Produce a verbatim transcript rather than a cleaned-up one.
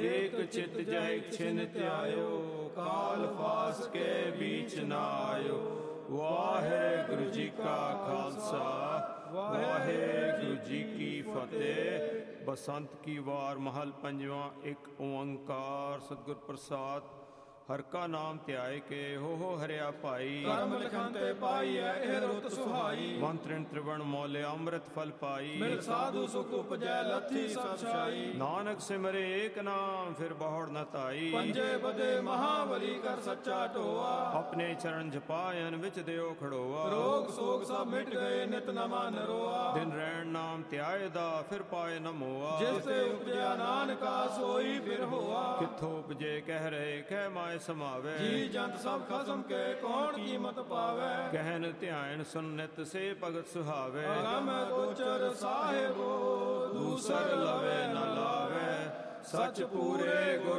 ਏਕ ਚਿਤ ਜੈ ਛਿਨ ਧਿਆਇਓ, ਕਾਲ ਫਾਸ ਕੇ बीच न आयो। वाहेगुरु जी का खालसा, वाहेगुरु जी की फतेह। बसंत की वार महल पंजवा। एक ओंकार सतगुर प्रसाद। हर का नाम ध्याय के हो हो हरिया भाई। कर्म लिखन ते पाई है एह रुत सुहाई। मंत्रिन त्रिवण मौले अमृत फल पाई। मिल साधु सुख उपजै लथी सब छाई। नानक सिमरे एक नाम फिर बहुड़ न ताई। पंजे बदे महाबली कर सच्चा ढोआ। अपने चरण जपायन विच देओ खड़ोआ। रोग सोग सब मिट गए नित नमा नरोआ। दिन रैन नाम ध्याय दा फिर पाए न मोआ। जिसते उपजया नानका सोई फिर होआ। किथों उपजे कह रहे कह माए समावे। जी जंत सब खसम के कौन कीमत पावे। कहन ध्यान सुनित से भगत सुहावे। अगम गोचर साहिबो दूसर लवे न लावे। सच पूरे गुर